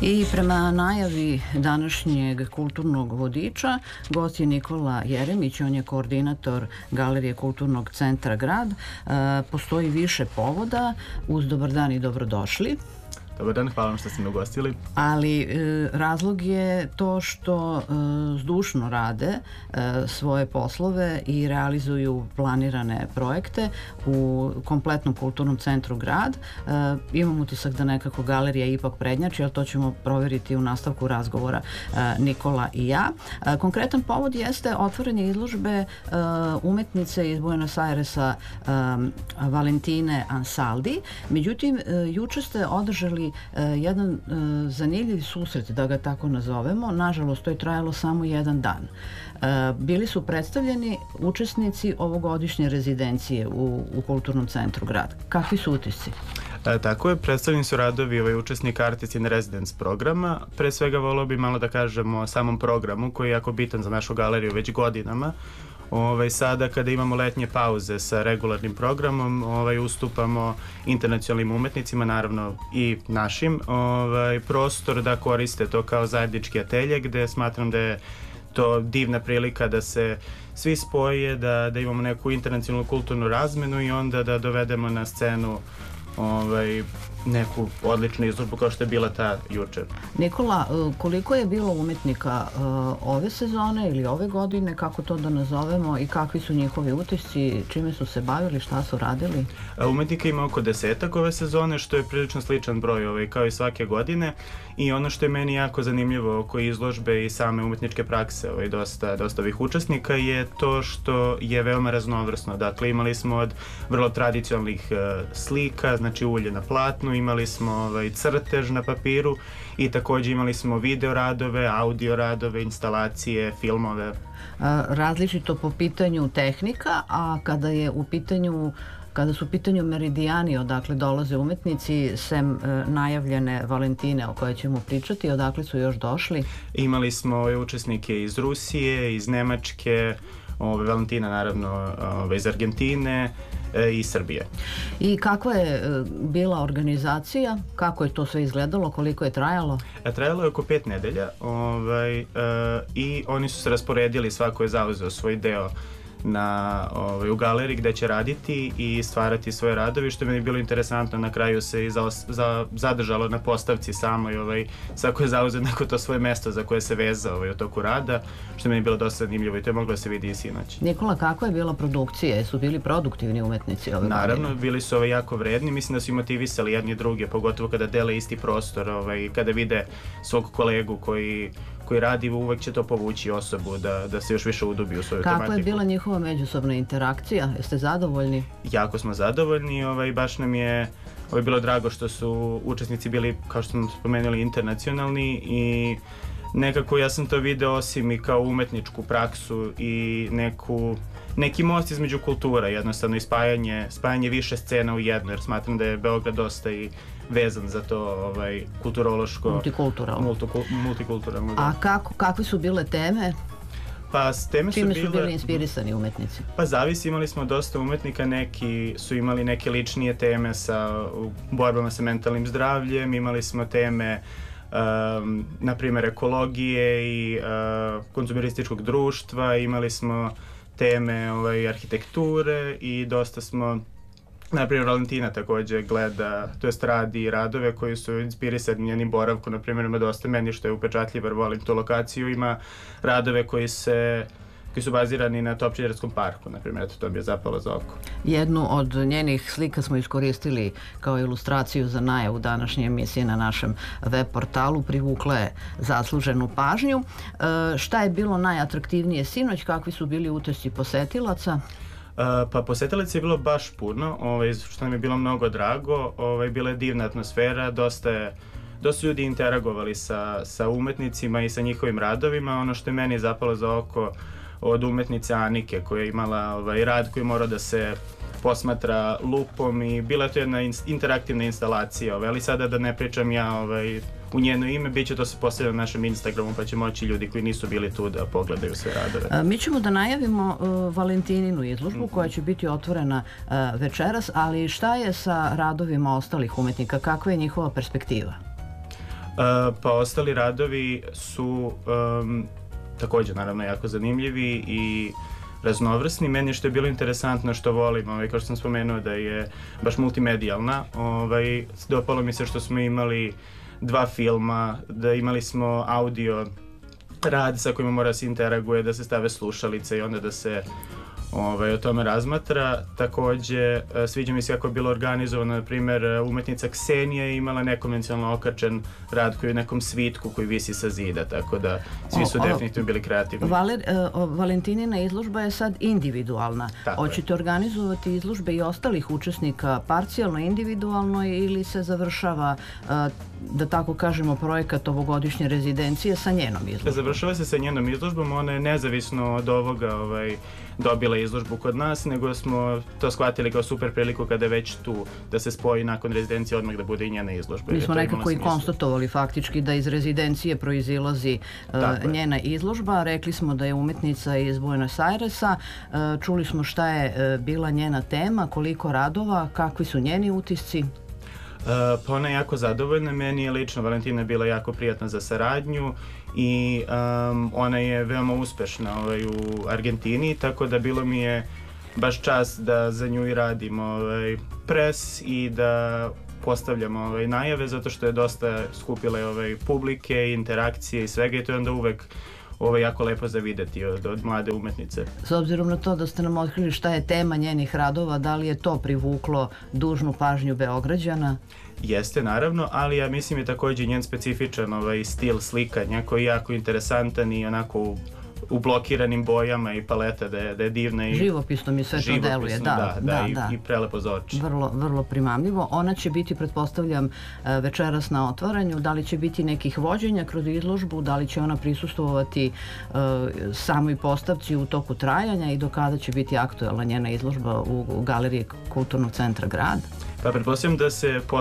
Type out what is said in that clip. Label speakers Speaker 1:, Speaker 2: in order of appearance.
Speaker 1: I prema najavi današnjeg kulturnog vodiča, gost je Nikola Jeremić, on je koordinator Galerije Kulturnog centra Grad. Postoji više povoda. Uz dobar dan i dobrodošli.
Speaker 2: Dobar dan, hvala vam što ste me ugostili.
Speaker 1: Ali razlog je to što zdušno rade svoje poslove i realizuju planirane projekte u kompletnom kulturnom centru Grad. Imam utisak da nekako galerija ipak prednjači, ali to ćemo proveriti u nastavku razgovora Nikola i ja. Konkretan povod jeste otvaranje izložbe umetnice iz Buenos Airesa Valentine Ansaldi. Međutim, juče ste održali jedan zanimljiv susret, da ga tako nazovemo. Nažalost, to je trajalo samo jedan dan. Bili su predstavljeni učesnici ovogodišnje rezidencije u Kulturnom centru Grad. Kakvi su utisci?
Speaker 2: Tako je, predstavljeni su radovi učesnika Artist in Residence programa. Pre svega voleo bi malo da kažemo o samom programu koji je jako bitan za našu galeriju već godinama. Sada kada imamo letnje pauze sa regularnim programom, ustupamo internacionalnim umetnicima, naravno i našim, prostor da koriste to kao zajednički atelje, gde smatram da je to divna prilika da se svi spoje, da imamo neku internacionalnu kulturnu razmenu i onda da dovedemo na scenu neku odličnu izložbu kao što je bila ta juče.
Speaker 1: Nikola, koliko je bilo umetnika ove sezone ili ove godine, kako to da nazovemo, i kakvi su njihovi utisci, čime su se bavili, šta su radili?
Speaker 2: Umetnika ima oko 10 ove sezone, što je prilično sličan broj kao i svake godine, i ono što je meni jako zanimljivo oko izložbe i same umetničke prakse dosta ovih učesnika je to što je veoma raznovrsno. Dakle, imali smo od vrlo tradicionalnih slika, znači ulje na platnu, imali smo crtež na papiru i takođe imali smo video radove, audio radove, instalacije, filmove.
Speaker 1: Različito po pitanju tehnika, a kada su u pitanju meridijani, odakle dolaze umetnici, sem najavljene Valentine o kojoj ćemo pričati, odakle su još došli?
Speaker 2: Imali smo učesnike iz Rusije, iz Nemačke, Valentina naravno iz Argentine i Srbije.
Speaker 1: I kakva je bila organizacija? Kako je to sve izgledalo? Koliko je trajalo?
Speaker 2: Trajalo je oko 5 nedelja i oni su se rasporedili, svako je zauzeo svoj deo u galeriji gde će raditi i stvarati svoje radovi, što mi je bilo interesantno. Na kraju se i zadržalo na postavci samoj, svako je zauzeo neko to svoje mesto za koje se vezao u toku rada, što mi je bilo dosta zanimljivo i to je moglo da se vidi i sinoć.
Speaker 1: Nikola, kakva je bila produkcija? Su bili produktivni umetnici ove godine?
Speaker 2: Naravno, bili su jako vredni, mislim da su i motivisali jedni druge, pogotovo kada dele isti prostor, kada vide svog kolegu koji radi, uvek će to povući osobu da se još više udubi u svoju tematiku.
Speaker 1: Kako je bila njihova međusobna interakcija? Jeste zadovoljni?
Speaker 2: Jako smo zadovoljni, baš nam je bilo drago što su učesnici bili, kao što smo spomenuli, internacionalni i nekako ja sam to video osim i kao umetničku praksu i neki most između kultura, jednostavno i spajanje više scena u jedno, jer smatram da je Beograd dosta i vezan za to kulturološko, multikulturalno.
Speaker 1: A kakve su bile teme? Čime su bili inspirisani umetnici?
Speaker 2: Pa zavisi, imali smo dosta umetnika, neki su imali neke ličnije teme u borbama sa mentalnim zdravljem, imali smo teme na primjer ekologije i konzumerističkog društva, imali smo teme arhitekture i dosta smo, naprimjer Valentina takođe gleda, to jest radi radove koji su inspirisani njenim boravkom, naprimjer ima dosta meni što je upečatljivo jer volim tu lokaciju, ima radove koji su bazirani na Topčiderskom parku, naprimjer, to mi je zapalo za oko.
Speaker 1: Jednu od njenih slika smo iskoristili kao ilustraciju za najavu današnje emisije na našem web portalu, privukla je zasluženu pažnju. Šta je bilo najatraktivnije sinoć, kakvi su bili utisci posetilaca?
Speaker 2: Pa posetilaca je bilo baš puno, što nam je bilo mnogo drago, bila je divna atmosfera, dosta ljudi interagovali sa umetnicima i sa njihovim radovima. Ono što je meni zapalo za oko od umetnice Anike koja je imala rad koji mora da se posmatra lupom i bila je to jedna interaktivna instalacija, ali sada da ne pričam ja u njeno ime, bit će to se postavlja na našem Instagramu pa će moći ljudi koji nisu bili tu da pogledaju sve radove.
Speaker 1: Mi ćemo da najavimo Valentininu izložbu koja će biti otvorena večeras, ali šta je sa radovima ostalih umetnika, kakva je njihova perspektiva?
Speaker 2: Pa ostali radovi su takođe naravno jako zanimljivi i raznovrsni. Meni što je bilo interesantno, što volim, kao što sam spomenuo da je baš multimedijalna, dopalo mi se što smo imali 2 filma, da imali smo audio rad sa kojima mora se interaguje, da se stave slušalice i onda da se o tome razmatra. Takođe, sviđa mi se kako je bilo organizovano, na primjer, umetnica Ksenija je imala nekonvencionalno okačen rad koji je u nekom svitku koji visi sa zida, tako da svi su definitivno bili kreativni.
Speaker 1: Valentinina izložba je sad individualna. Hoćete organizovati izložbe i ostalih učesnika parcijalno, individualno ili se završava, da tako kažemo, projekat ovogodišnje rezidencije sa njenom izložbom?
Speaker 2: Završava se sa njenom izložbom, ona je nezavisno od ovoga dobila izložbu kod nas, nego smo to shvatili kao super priliku kada je već tu, da se spoji nakon rezidencije odmah da bude i njena izložba.
Speaker 1: Mi smo nekako i konstatovali faktički da iz rezidencije proizilazi njena izložba. Rekli smo da je umetnica iz Buenos Airesa, čuli smo šta je bila njena tema, koliko radova, kakvi su njeni utisci.
Speaker 2: Pa ona je jako zadovoljna, meni je lično Valentina bila jako prijatna za saradnju i ona je veoma uspešna u Argentini, tako da bilo mi je baš čast da za nju i radim pres i da postavljamo najave, zato što je dosta skupila publike, interakcije i svega i to je onda uvek jako lepo za videti od mlade umetnice.
Speaker 1: S obzirom na to da ste nam otkrili šta je tema njenih radova, da li je to privuklo dužnu pažnju Beograđana?
Speaker 2: Jeste, naravno, ali ja mislim je takođe njen specifičan stil slikanja koji je jako interesantan i onako u blokiranim bojama i paleta da je divna i
Speaker 1: živopisno mi sve to deluje,
Speaker 2: i prelepo za oči.
Speaker 1: Vrlo primamljivo. Ona će biti, pretpostavljam, večeras na otvaranju. Da li će biti nekih vođenja kroz izložbu, da li će ona prisustvovati samoj postavci u toku trajanja i do kada će biti aktuelna njena izložba u Galeriji Kulturnog centra Grad?
Speaker 2: Pa pretpostavljam da se